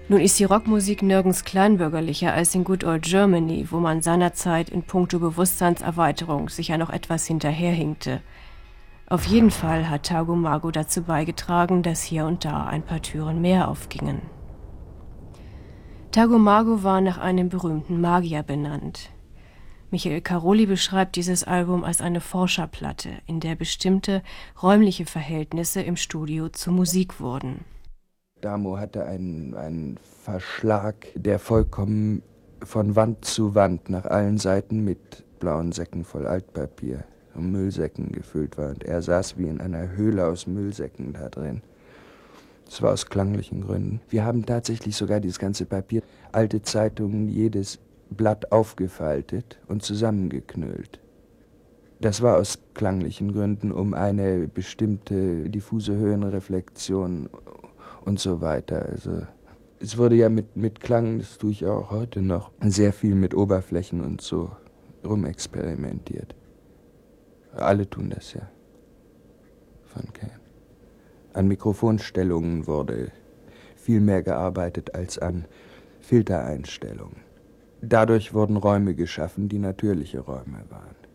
Nun ist die Rockmusik nirgends kleinbürgerlicher als in Good Old Germany, wo man seinerzeit in puncto Bewusstseinserweiterung sicher noch etwas hinterherhinkte. Auf jeden Fall hat Tago Mago dazu beigetragen, dass hier und da ein paar Türen mehr aufgingen. Tago Mago war nach einem berühmten Magier benannt. Michael Caroli beschreibt dieses Album als eine Forscherplatte, in der bestimmte räumliche Verhältnisse im Studio zur Musik wurden. Damo hatte einen Verschlag, der vollkommen von Wand zu Wand nach allen Seiten mit blauen Säcken voll Altpapier und Müllsäcken gefüllt war. Und er saß wie in einer Höhle aus Müllsäcken da drin. Das war aus klanglichen Gründen. Wir haben tatsächlich sogar dieses ganze Papier, alte Zeitungen, jedes Blatt aufgefaltet und zusammengeknüllt. Das war aus klanglichen Gründen, um eine bestimmte diffuse Höhenreflexion und so weiter. Also es wurde ja mit Klang, das tue ich auch heute noch, sehr viel mit Oberflächen und so rumexperimentiert. Alle tun das ja. Von Can. An Mikrofonstellungen wurde viel mehr gearbeitet als an Filtereinstellungen. Dadurch wurden Räume geschaffen, die natürliche Räume waren.